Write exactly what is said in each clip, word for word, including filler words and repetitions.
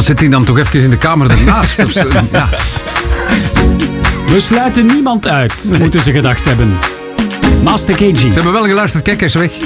zit hij dan toch even in de kamer ernaast? Of zo? Ja. We sluiten niemand uit, moeten ze gedacht hebben. Master K G. Ze hebben wel geluisterd, kijk, hij is weg.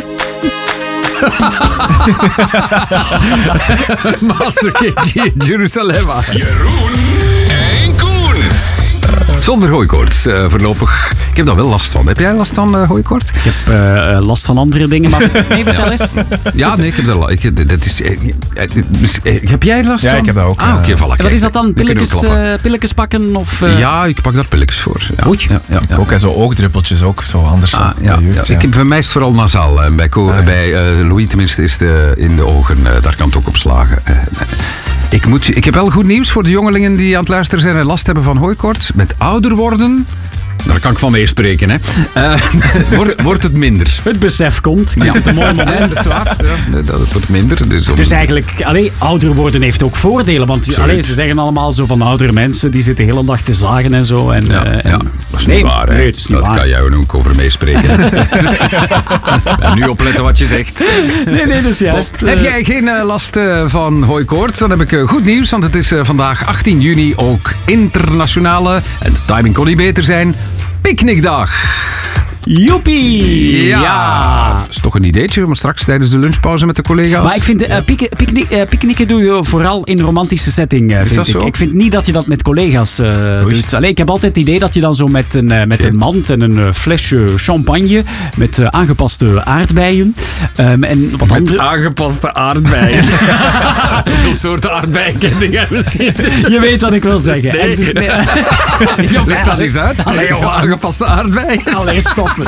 Master K G in Jeruzalem. Jeroen en Koen. Zonder hooikoorts uh, voorlopig. Ik heb daar wel last van. Heb jij last van uh, hooikoorts? Ik heb uh, last van andere dingen, maar nee, vertel ja. eens. Ja, nee, ik heb dat, ik, dat is, uh, uh, heb jij last ja, van? Ja, ik heb dat ook. Ah, oké, okay, voilà. En wat is dat dan? Pilletjes, uh, pilletjes pakken? Of, uh... Ja, ik pak daar pilletjes voor. Ja. Oei. Ja, ja, ja. Ook, en zo oogdruppeltjes ook, zo anders. Ah, ja, jeugd, ja. ja. Ik heb bij mij is het vooral nasaal. Bij, Co- ah, ja. bij uh, Louis tenminste is de, in de ogen, uh, daar kan het ook op slagen. Uh, ik, moet, ik heb wel goed nieuws voor de jongelingen die aan het luisteren zijn en last hebben van hooikoorts. Met ouder worden... Daar kan ik van meespreken, hè. Uh, wordt, wordt het minder. Het besef komt. Ja, het een mooi moment. Dat is waar. Ja, dat wordt minder. Dus, om... dus eigenlijk, allee, ouder worden heeft ook voordelen. Want allee, ze zeggen allemaal zo van oudere mensen, die zitten de hele dag te zagen en zo. En, ja, uh, en... ja, dat is nee, niet waar. Hè. Nee, het is niet dat waar. kan jij ook over meespreken. En nu opletten wat je zegt. Nee, nee, dat is juist. Uh... Heb jij geen uh, last uh, van hooikoorts? Dan heb ik uh, goed nieuws, want het is uh, vandaag achttien juni ook internationale, en de timing kon niet beter zijn, picknickdag. Joepie! Ja. ja! Dat is toch een ideetje, maar straks tijdens de lunchpauze met de collega's. Maar ik vind, uh, piek, picknick, uh, picknicken doe je vooral in romantische setting, uh, vind is dat ik. zo? Ik vind niet dat je dat met collega's uh, doet. Allee, ik heb altijd het idee dat je dan zo met een, uh, met okay. een mand en een uh, flesje champagne met uh, aangepaste aardbeien. Um, en wat met andere... aangepaste aardbeien. Hoeveel soorten aardbeien ken jij misschien? Je weet wat ik wil zeggen. Nee. En dus, nee, ja, leg dat eens uit. Allee, joh, aangepaste aardbeien. Allee, stop het.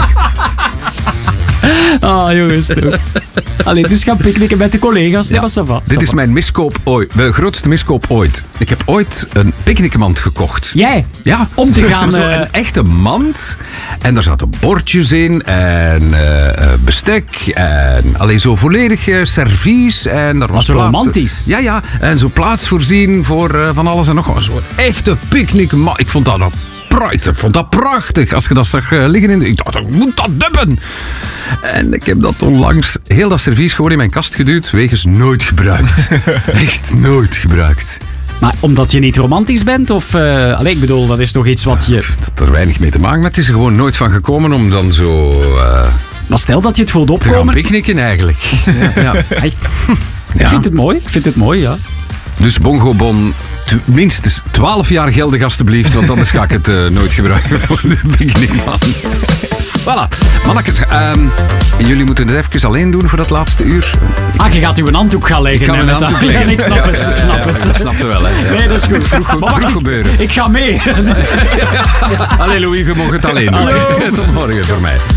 Ah, oh, jongens. Allee, dus gaan picknicken met de collega's. Nee, ja, ça va, dit ça is va. mijn miskoop ooit. De grootste miskoop ooit. Ik heb ooit een picknickmand gekocht. Jij? Ja. Om te gaan... Zo een echte mand. En daar zaten bordjes in. En uh, bestek. En alleen zo volledig uh, servies. En daar was zo plaats, romantisch. Ja, ja. En zo plaats voorzien voor uh, van alles en nog wat. Zo'n echte picknickmand. Ik vond dat nog prachtig. Ik vond dat prachtig. Als je dat zag uh, liggen in de... Ik dacht, ik moet dat dubben. En ik heb dat onlangs heel dat servies gewoon in mijn kast geduwd. Wegens nooit gebruikt. Echt nooit gebruikt. Maar omdat je niet romantisch bent? Of, uh, allez, ik bedoel, dat is toch iets wat je... Dat had er weinig mee te maken. Maar het is er gewoon nooit van gekomen om dan zo... Uh, maar stel dat je het voelt opkomen... te gaan picknicken eigenlijk. Ja, ja. Hey. Ik Ja. vind het mooi. Ik vind het mooi, ja. Dus Bongo Bon, t- minstens twaalf jaar geldig alstublieft, want anders ga ik het uh, nooit gebruiken voor de picknickmand. Voilà. Mannetjes, um, jullie moeten het even alleen doen voor dat laatste uur. Ah, je gaat uw handdoek gaan leggen. Ik ga mijn met handdoek dat. leggen. Ik snap Ja, het, ja, ik snap ja, het. Dat snapte wel, hè. Ja. Nee, dat is goed. Vroeg, Maar wacht, vroeg ik, gebeuren. ik ga mee. Allee, Louis, je mag het alleen doen. Hallo. Tot morgen voor mij.